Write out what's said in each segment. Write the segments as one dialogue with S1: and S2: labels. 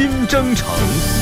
S1: 新征程。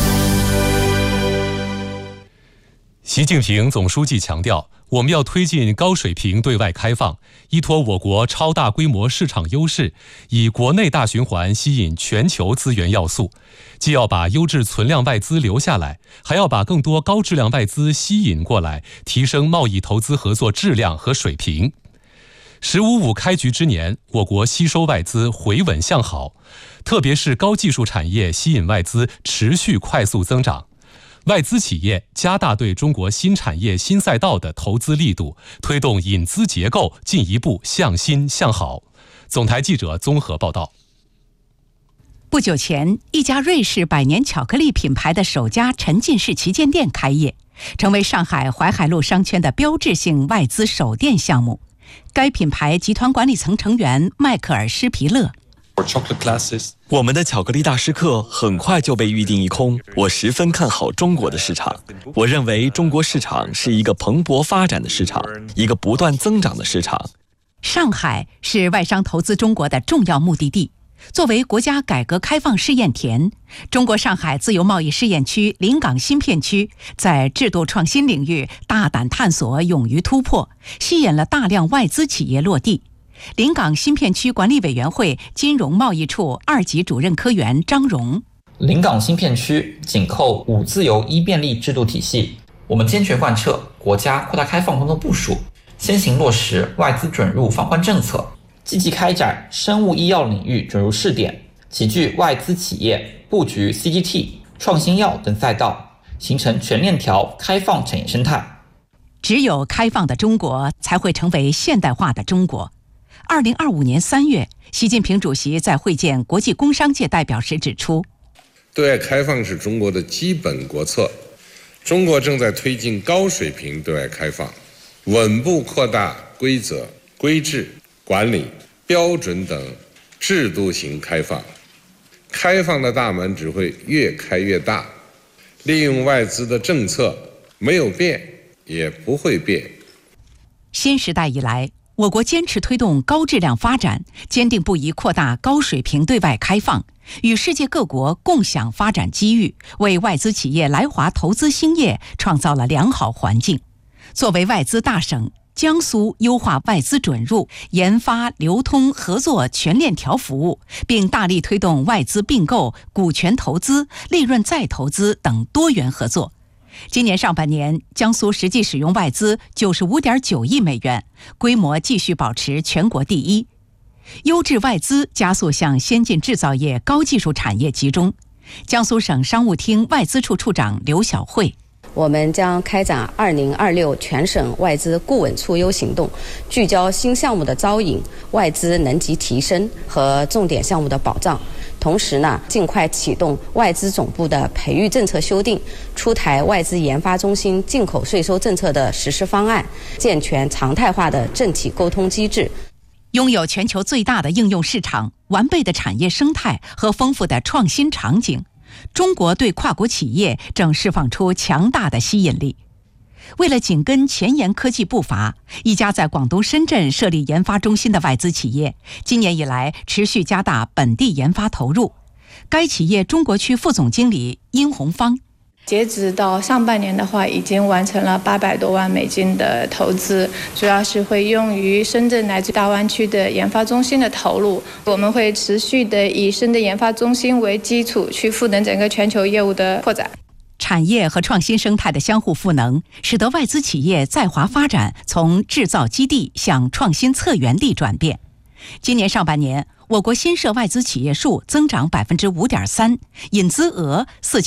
S2: 习近平总书记强调，我们要推进高水平对外开放，依托我国超大规模市场优势，以国内大循环吸引全球资源要素，既要把优质存量外资留下来，还要把更多高质量外资吸引过来，提升贸易投资合作质量和水平。“15+5”开局之年，我国吸收外资回稳向好，特别是高技术产业吸引外资持续快速增长。外资企业加大对中国新产业新赛道的投资力度，推动引资结构进一步向新向好。总台记者综合报道。
S3: 不久前，一家瑞士百年巧克力品牌的首家沉浸式旗舰店开业，成为上海淮海路商圈的标志性外资首店项目。该品牌集团管理层成员迈克尔·施皮勒：
S4: 我们的巧克力大师课很快就被预定一空，我十分看好中国的市场。我认为中国市场是一个蓬勃发展的市场，一个不断增长的市场。
S3: 上海是外商投资中国的重要目的地。作为国家改革开放试验田，中国上海自由贸易试验区临港新片区在制度创新领域大胆探索，勇于突破，吸引了大量外资企业落地。临港新片区管理委员会金融贸易处2级主任科员张荣：
S5: 临港新片区紧扣5自由1便利制度体系，我们坚决贯彻国家扩大开放工作部署，先行落实外资准入放宽政策，积极开展生物医药领域准入试点，齐聚外资企业，布局 CGT、创新药等赛道，形成全链条开放产业生态。
S3: 只有开放的中国，才会成为现代化的中国。2025年3月，习近平主席在会见国际工商界代表时指出，
S6: 对外开放是中国的基本国策，中国正在推进高水平对外开放，稳步扩大规则、规制、管理、标准等制度型开放，开放的大门只会越开越大，利用外资的政策没有变，也不会变。
S3: 新时代以来，我国坚持推动高质量发展，坚定不移扩大高水平对外开放，与世界各国共享发展机遇，为外资企业来华投资兴业创造了良好环境。作为外资大省，江苏优化外资准入、研发、流通、合作全链条服务，并大力推动外资并购、股权投资、利润再投资等多元合作。今年上半年，江苏实际使用外资95.9亿美元，规模继续保持全国第一。优质外资加速向先进制造业、高技术产业集中。江苏省商务厅外资处处长刘晓慧：
S7: 我们将开展2026全省外资固稳促优行动，聚焦新项目的招引、外资能级提升和重点项目的保障。同时呢，尽快启动外资总部的培育政策修订，出台外资研发中心进口税收政策的实施方案，健全常态化的政企沟通机制。
S3: 拥有全球最大的应用市场、完备的产业生态和丰富的创新场景，中国对跨国企业正释放出强大的吸引力。为了紧跟前沿科技步伐，一家在广东深圳设立研发中心的外资企业，今年以来持续加大本地研发投入。该企业中国区副总经理殷红芳：
S8: 截止到上半年的话，已经完成了800多万美金的投资，主要是会用于深圳乃至大湾区的研发中心的投入。我们会持续的以深圳研发中心为基础，去赋能整个全球业务的扩展。
S3: 产业和创新生态的相互赋能，使得外资企业在华发展从制造基地向创新策源地转变。今年上半年，我国新设外资企业数增长5.3%，引资额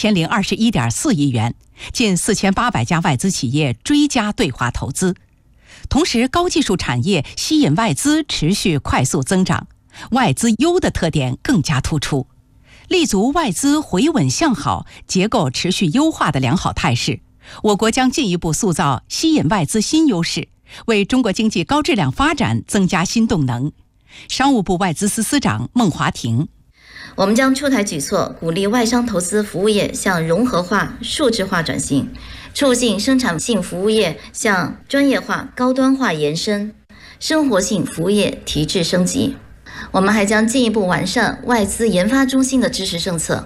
S3: 4021.4亿元，近4800家外资企业追加对华投资。同时，高技术产业吸引外资持续快速增长，外资优的特点更加突出。立足外资回稳向好、结构持续优化的良好态势，我国将进一步塑造吸引外资新优势，为中国经济高质量发展增加新动能。商务部外资司司长孟华婷：
S9: 我们将出台举措，鼓励外商投资服务业向融合化、数字化转型，促进生产性服务业向专业化、高端化延伸，生活性服务业提质升级。我们还将进一步完善外资研发中心的支持政策，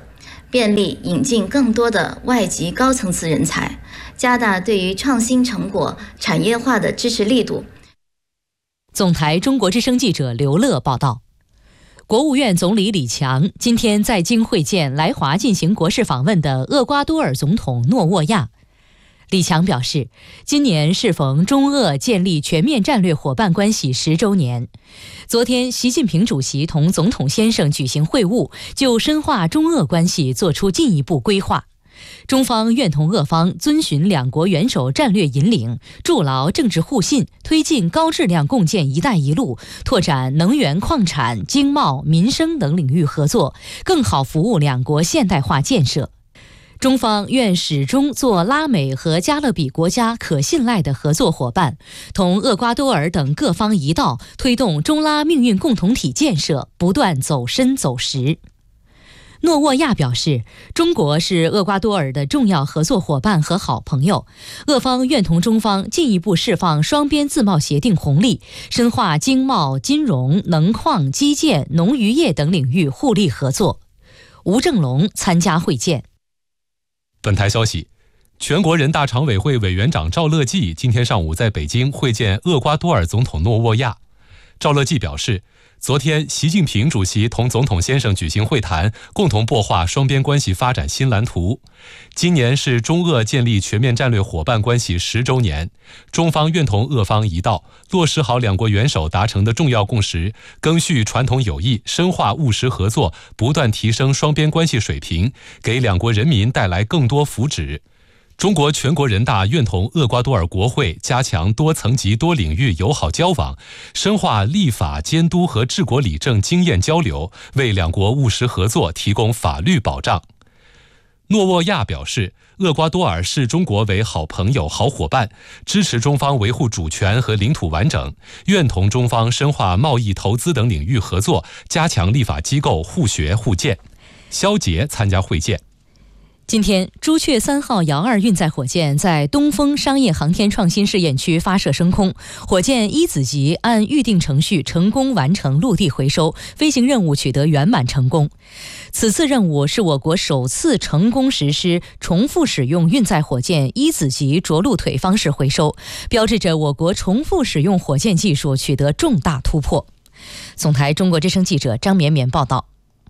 S9: 便利引进更多的外籍高层次人才，加大对于创新成果产业化的支持力度。
S1: 总台中国之声记者刘乐报道。国务院总理李强今天在京会见来华进行国事访问的厄瓜多尔总统诺沃亚。李强表示，今年适逢中俄建立全面战略伙伴关系10周年。昨天，习近平主席同总统先生举行会晤，就深化中俄关系作出进一步规划。中方愿同俄方遵循两国元首战略引领，筑牢政治互信，推进高质量共建“一带一路”，拓展能源、矿产、经贸、民生等领域合作，更好服务两国现代化建设。中方愿始终做拉美和加勒比国家可信赖的合作伙伴，同厄瓜多尔等各方一道，推动中拉命运共同体建设不断走深走实。诺沃亚表示，中国是厄瓜多尔的重要合作伙伴和好朋友，俄方愿同中方进一步释放双边自贸协定红利，深化经贸、金融、能矿、基建、农渔业等领域互利合作。吴正龙参加会见。
S2: 本台消息，全国人大常委会委员长赵乐际今天上午在北京会见厄瓜多尔总统诺沃亚。赵乐际表示，昨天习近平主席同总统先生举行会谈，共同擘画双边关系发展新蓝图。今年是中俄建立全面战略伙伴关系10周年，中方愿同俄方一道，落实好两国元首达成的重要共识，赓续传统友谊，深化务实合作，不断提升双边关系水平，给两国人民带来更多福祉。中国全国人大愿同厄瓜多尔国会加强多层级多领域友好交往，深化立法监督和治国理政经验交流，为两国务实合作提供法律保障。诺沃亚表示，厄瓜多尔视中国为好朋友、好伙伴，支持中方维护主权和领土完整，愿同中方深化贸易、投资等领域合作，加强立法机构互学互鉴。肖捷参加会见。
S1: 今天，朱雀3号遥2运载火箭在东风商业航天创新试验区发射升空，火箭一子级按预定程序成功完成陆地回收，飞行任务取得圆满成功。此次任务是我国首次成功实施重复使用运载火箭一子级着陆腿方式回收，标志着我国重复使用火箭技术取得重大突破。总台中国之声记者张绵绵报道。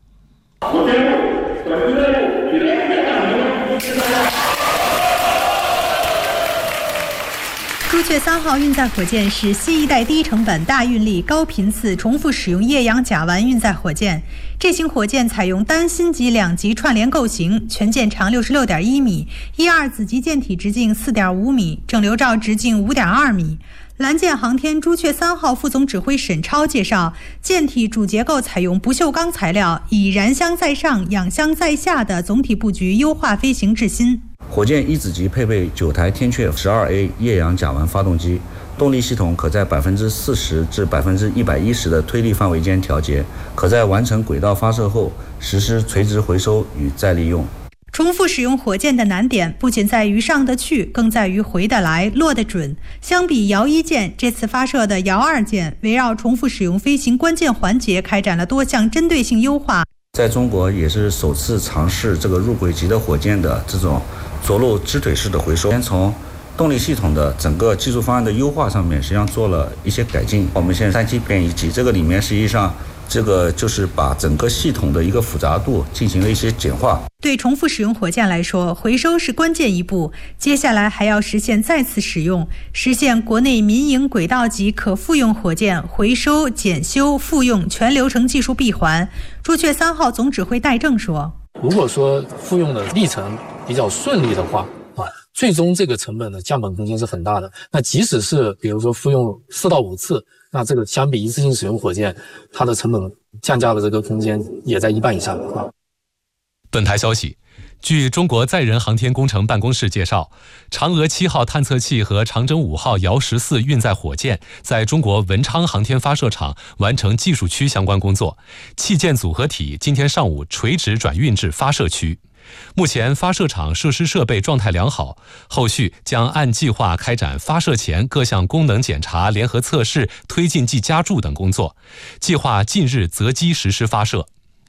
S10: 朱雀3号运载火箭是新一代低成本、大运力、高频次重复使用液氧甲烷运载火箭。这型火箭采用单芯级2级串联构型，全舰长 66.1 米，1、2子级舰体直径 4.5 米，整流罩直径 5.2 米。蓝箭航天朱雀3号副总指挥沈超介绍，舰体主结构采用不锈钢材料，以燃箱在上、氧箱在下的总体布局优化飞行至新。
S11: 火箭一子级配备9台天阙 12A 液氧甲烷发动机，动力系统可在 40%至 110% 的推力范围间调节，可在完成轨道发射后实施垂直回收与再利用。
S10: 重复使用火箭的难点不仅在于上得去，更在于回得来、落得准。相比遥1舰，这次发射的遥2舰围绕重复使用飞行关键环节开展了多项针对性优化。
S11: 在中国也是首次尝试这个入轨级的火箭的这种着陆支腿式的回收。先从动力系统的整个技术方案的优化上面，实际上做了一些改进。我们现在3期变1级，这个里面实际上这个就是把整个系统的一个复杂度进行了一些简化。
S10: 对重复使用火箭来说，回收是关键一步，接下来还要实现再次使用，实现国内民营轨道级可复用火箭回收、检修、复用全流程技术闭环。朱雀3号总指挥戴正说，
S12: 如果说复用的历程比较顺利的话，最终这个成本的降本空间是很大的。那即使是比如说复用4到5次，那这个相比一次性使用火箭，它的成本降价的这个空间也在1半以上。
S2: 本台消息，据中国载人航天工程办公室介绍，嫦娥7号探测器和长征5号遥14运载火箭在中国文昌航天发射场完成技术区相关工作，器件组合体今天上午垂直转运至发射区。目前发射场设施设备状态良好，后续将按计划开展发射前各项功能检查、联合测试、推进剂加注等工作，计划近日择机实施发射。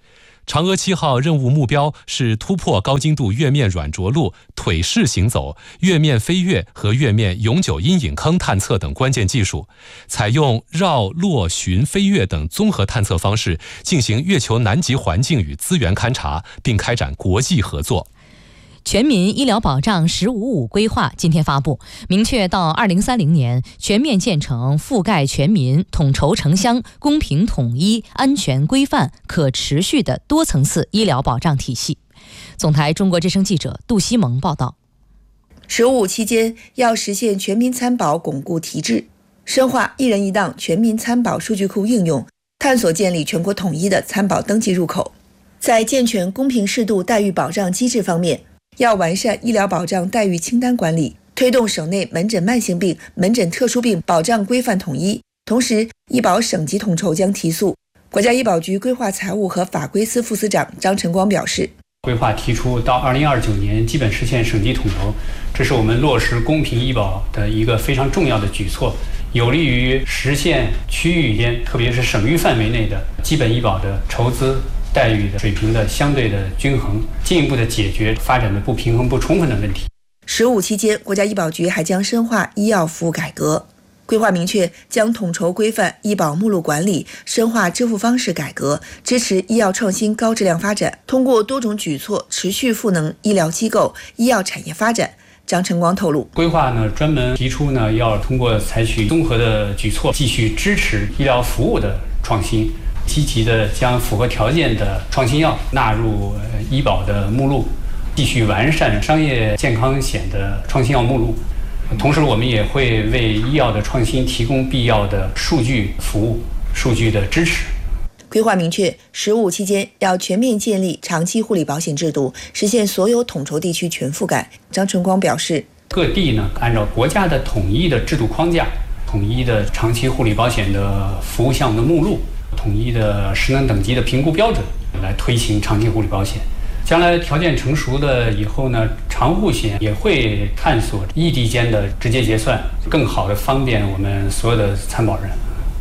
S2: 嫦娥7号任务目标是突破高精度月面软着陆、腿式行走、月面飞跃和月面永久阴影坑探测等关键技术，采用绕、落、巡、飞跃等综合探测方式进行月球南极环境与资源勘察，并开展国际合作。
S1: 全民医疗保障“15+5”规划今天发布，明确到2030年全面建成覆盖全民、统筹城乡、公平统一、安全规范、可持续的多层次医疗保障体系。总台中国之声记者杜西蒙报道。
S13: “15+5”期间要实现全民参保巩固提质，深化一人一档全民参保数据库应用，探索建立全国统一的参保登记入口。在健全公平适度待遇保障机制方面，要完善医疗保障待遇清单管理，推动省内门诊慢性病、门诊特殊病保障规范统一。同时，医保省级统筹将提速。国家医保局规划财务和法规司副司长张晨光表示，
S14: 规划提出到2029年基本实现省级统筹，这是我们落实公平医保的一个非常重要的举措，有利于实现区域间，特别是省域范围内的基本医保的筹资待遇的水平的相对的均衡，进一步的解决发展的不平衡不充分的问题。
S13: “15+5”期间，国家医保局还将深化医药服务改革。规划明确将统筹规范医保目录管理，深化支付方式改革，支持医药创新高质量发展，通过多种举措持续赋能医疗机构、医药产业发展。张晨光透露，
S14: 规划呢专门提出呢要通过采取综合的举措，继续支持医疗服务的创新，积极的将符合条件的创新药纳入医保的目录，继续完善商业健康险的创新药目录。同时，我们也会为医药的创新提供必要的数据服务、数据的支持。
S13: 规划明确，“15+5”期间要全面建立长期护理保险制度，实现所有统筹地区全覆盖。张晨光表示，
S14: 各地呢按照国家的统一的制度框架、统一的长期护理保险的服务项目的目录、统一的失能等级的评估标准来推行长期护理保险。将来条件成熟的以后呢，长护险也会探索异地间的直接结算，更好的方便我们所有的参保人。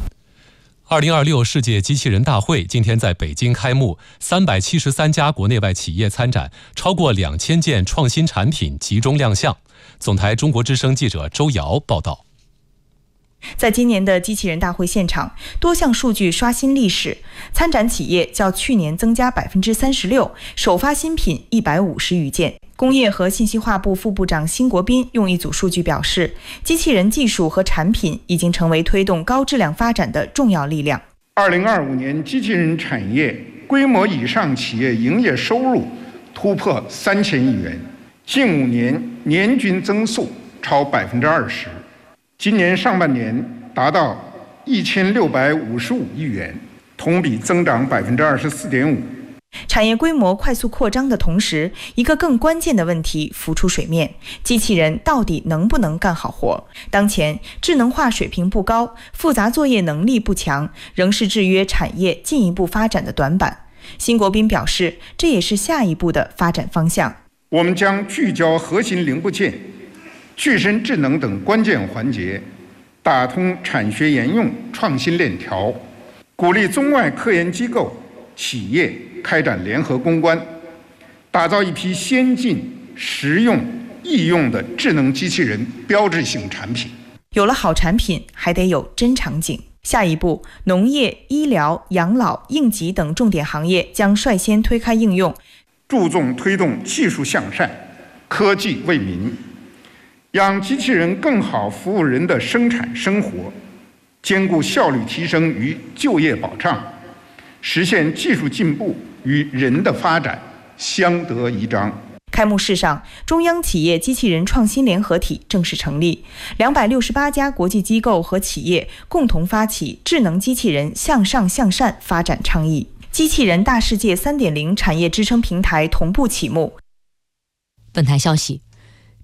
S2: 2026世界机器人大会今天在北京开幕，373家国内外企业参展，超过2000件创新产品集中亮相。总台中国之声记者周瑶报道。
S15: 在今年的机器人大会现场，多项数据刷新历史，参展企业较去年增加36%，首发新品150余件。工业和信息化部副部长辛国斌用一组数据表示，机器人技术和产品已经成为推动高质量发展的重要力量。
S16: 2025年机器人产业规模以上企业营业收入突破3000亿元，近5年年均增速超20%。今年上半年达到1655亿元，同比增长24.5%。
S15: 产业规模快速扩张的同时，一个更关键的问题浮出水面：机器人到底能不能干好活？当前智能化水平不高，复杂作业能力不强，仍是制约产业进一步发展的短板。辛国斌表示，这也是下一步的发展方向。
S16: 我们将聚焦核心零部件、具身智能等关键环节，打通产学研用创新链条，鼓励中外科研机构、企业开展联合攻关，打造一批先进、实用、易用的智能机器人标志性产品。
S15: 有了好产品，还得有真场景。下一步，农业、医疗、养老、应急等重点行业将率先推开应用，
S16: 注重推动技术向善、科技为民，让机器人更好服务人的生产生活，兼顾效率提升与就业保障，实现技术进步与人的发展相得益彰。
S15: 开幕式上，中央企业机器人创新联合体正式成立，268家国际机构和企业共同发起智能机器人向上向善发展倡议，机器人大世界 3.0 产业支撑平台同步启幕。
S1: 本台消息，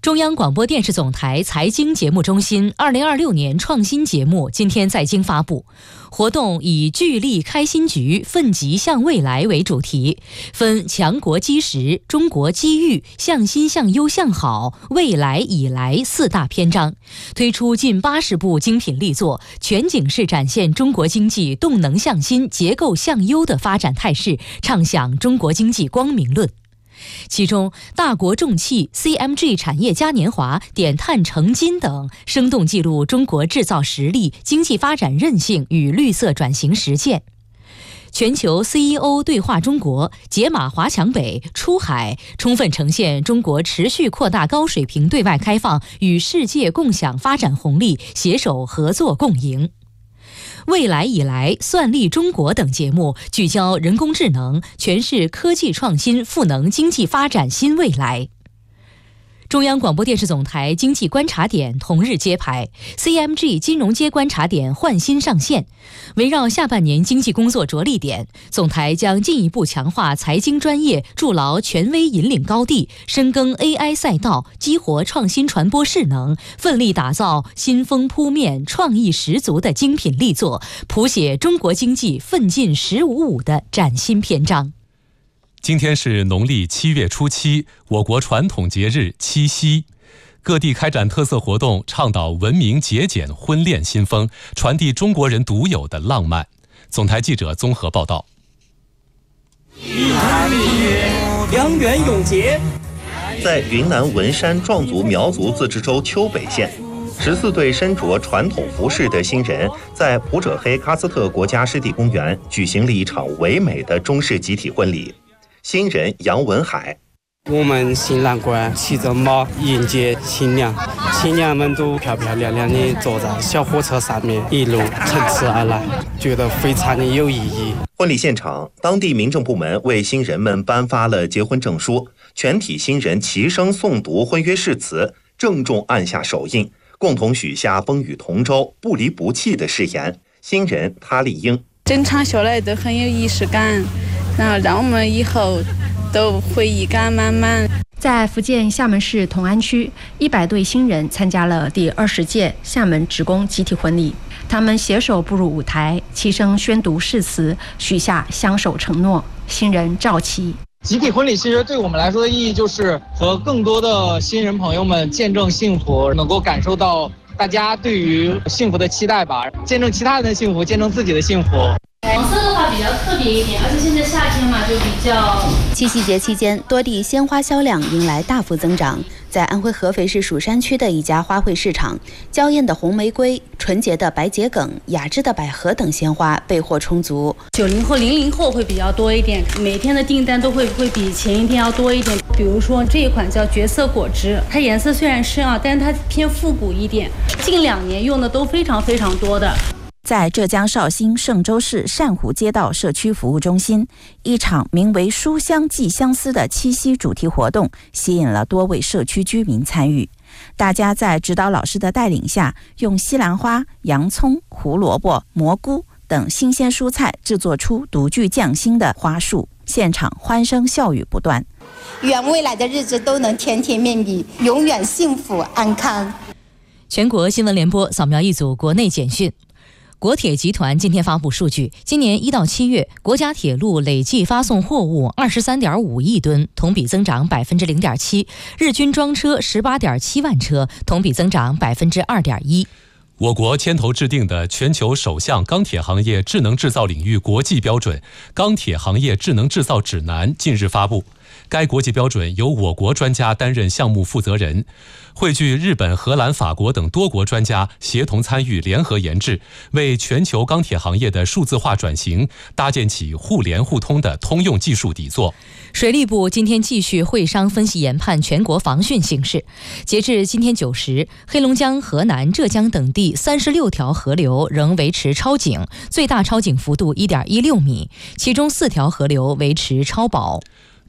S1: 中央广播电视总台财经节目中心2026年创新节目今天在京发布，活动以聚力开新局，奋楫向未来为主题，分强国基石、中国机遇、向新向优向好、未来以来4大篇章，推出近80部精品力作，全景式展现中国经济动能向新、结构向优的发展态势，唱响中国经济光明论。其中大国重器 CMG 产业嘉年华、点碳成金等生动记录中国制造实力、经济发展韧性与绿色转型实践。全球 CEO 对话中国、解码华强北、出海，充分呈现中国持续扩大高水平对外开放与世界共享发展红利，携手合作共赢。未来以来、算力中国等节目聚焦人工智能，诠释科技创新赋能经济发展新未来。中央广播电视总台经济观察点同日揭牌， CMG 金融街观察点焕新上线。围绕下半年经济工作着力点，总台将进一步强化财经专业，筑牢权威引领高地，深耕 AI 赛道，激活创新传播势能，奋力打造新风扑面、创意十足的精品力作，谱写中国经济奋进15.5的崭新篇章。
S2: 今天是农历7月初7，我国传统节日七夕，各地开展特色活动，倡导文明节俭婚恋新风，传递中国人独有的浪漫。总台记者综合报道。
S17: 一坛蜜月，良缘永结。
S18: 在云南文山壮族苗族自治州丘北县，14对身着传统服饰的新人在普者黑喀斯特国家湿地公园举行了一场唯美的中式集体婚礼。新人杨文海，
S19: 我们新郎官骑着马迎接新娘，新娘们都漂漂亮亮地坐在小火车上面，一路乘驰而来，觉得非常的有意义。
S18: 婚礼现场，当地民政部门为新人们颁发了结婚证书，全体新人齐声诵读婚约誓词，郑重按下手印，共同许下风雨同舟、不离不弃的誓言。新人他丽英，
S20: 整场下来都很有仪式感，然后让我们以后都回忆感满满。
S21: 在福建厦门市同安区，100对新人参加了第20届厦门职工集体婚礼。他们携手步入舞台，齐声宣读誓词，许下相守承诺。新人赵琦，
S22: 集体婚礼其实对我们来说的意义就是和更多的新人朋友们见证幸福，能够感受到大家对于幸福的期待吧，见证其他人的幸福，见证自己的幸福。
S23: 黄色的话比较特别一点，而且现在夏天嘛，就比较。
S24: 七夕节期间，多地鲜花销量迎来大幅增长。在安徽合肥市蜀山区的一家花卉市场，娇艳的红玫瑰、纯洁的白桔梗、雅致的百合等鲜花备货充足。
S23: 90后、00后会比较多一点，每天的订单都会比前一天要多一点。比如说这一款叫绝色果汁，它颜色虽然深啊，但是它偏复古一点，近2年用的都非常非常多的。
S25: 在浙江绍兴嵊州市善湖街道社区服务中心，一场名为书香寄相思的七夕主题活动吸引了多位社区居民参与。大家在指导老师的带领下，用西兰花、洋葱、胡萝卜、蘑菇等新鲜蔬菜制作出独具匠心的花束，现场欢声笑语不断。
S26: 愿未来的日子都能甜甜蜜蜜，永远幸福安康。
S1: 全国新闻联播扫描一组国内简讯。国铁集团今天发布数据，今年1到7月，国家铁路累计发送货物23.5亿吨，同比增长0.7%，日均装车18.7万车，同比增长2.1%。
S2: 我国牵头制定的全球首项钢铁行业智能制造领域国际标准《钢铁行业智能制造指南》近日发布。该国际标准由我国专家担任项目负责人，汇聚日本、荷兰、法国等多国专家协同参与，联合研制，为全球钢铁行业的数字化转型搭建起互联互通的通用技术底座。
S1: 水利部今天继续会商分析研判全国防汛形势。截至今天9时，黑龙江、河南、浙江等地36条河流仍维持超警，最大超警幅度1.16米，其中4条河流维持超保。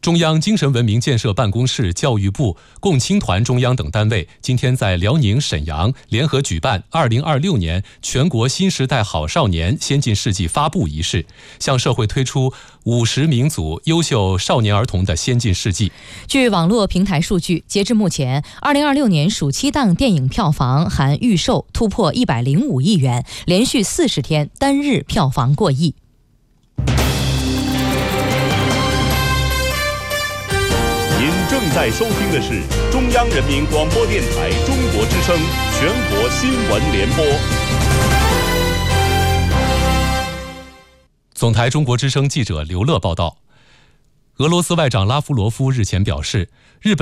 S2: 中央精神文明建设办公室、教育部、共青团中央等单位今天在辽宁沈阳联合举办2026年全国新时代好少年先进事迹发布仪式，向社会推出50名组优秀少年儿童的先进事迹。
S1: 据网络平台数据，截至目前，2026年暑期档电影票房含预售突破105亿元，连续40天单日票房过亿。
S3: 您正在收听的是中央人民广播电台中国之声全国新闻联播。
S2: 总台中国之声记者刘乐报道，俄罗斯外长拉夫罗夫日前表示，日本